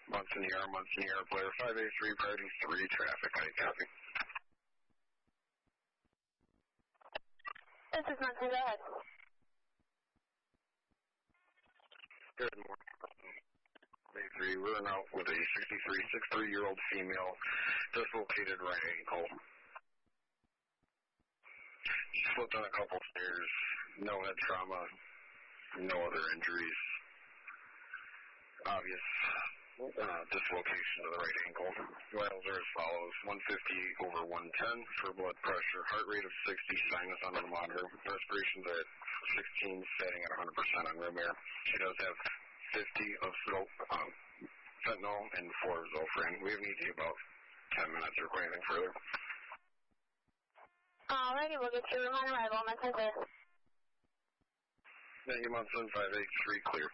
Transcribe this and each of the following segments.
Munson, player 583, priority 3, traffic, I copy. This is Munson, go ahead. Good morning. 583, we're out with a 63-year-old female, dislocated right ankle. She slipped on a couple stairs, no head trauma, no other injuries. Obvious dislocation of the right ankle. Vitals are as follows: 150/110 for blood pressure, heart rate of 60, sinus under the monitor, respirations at 16, setting at 100% on room air. She does have 50 of fentanyl and 4 of Zofran. We have need about 10 minutes or anything further. Alrighty, we'll get your room on arrival. Munson clear. Thank you, Munson. 583 clear.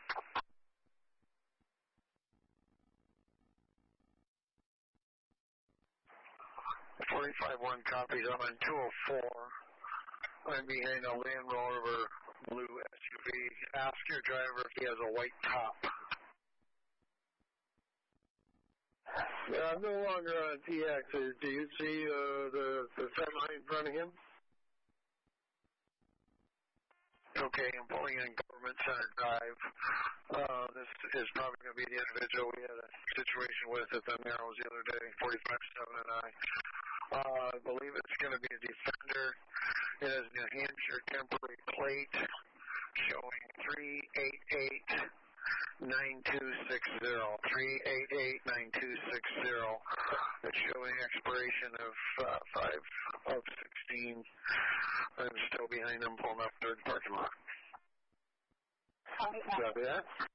45-1 copies. I'm on 204. I'm behind a Land Rover blue SUV. Ask your driver if he has a white top. I'm no longer on TX. Do you see the semi in front of him? Okay, I'm pulling in Government Center Drive. This is probably going to be the individual we had a situation with at the Narrows the other day, 45-7 and I believe it's going to be a Defender. It has New Hampshire temporary plate showing 388-9260. 388-9260. It's showing expiration of 5/16. I'm still behind them, pulling up third parking lot. Copy that.